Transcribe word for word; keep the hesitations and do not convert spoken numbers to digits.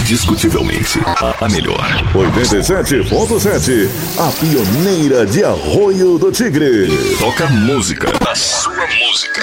indiscutivelmente a, a melhor. oitenta e sete ponto sete, a pioneira de Arroio do Tigre. Toca música, a sua música.